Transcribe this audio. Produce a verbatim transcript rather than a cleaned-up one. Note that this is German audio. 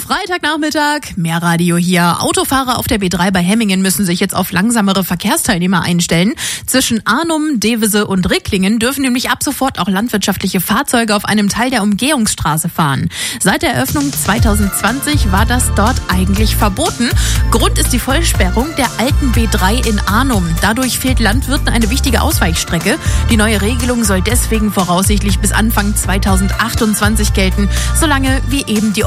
Freitagnachmittag, mehr Radio hier. Autofahrer auf der B drei bei Hemmingen müssen sich jetzt auf langsamere Verkehrsteilnehmer einstellen. Zwischen Arnum, Devese und Ricklingen dürfen nämlich ab sofort auch landwirtschaftliche Fahrzeuge auf einem Teil der Umgehungsstraße fahren. Seit der Eröffnung zwanzig zwanzig war das dort eigentlich verboten. Grund ist die Vollsperrung der alten B drei in Arnum. Dadurch fehlt Landwirten eine wichtige Ausweichstrecke. Die neue Regelung soll deswegen voraussichtlich bis Anfang zwanzig achtundzwanzig gelten, solange wie eben die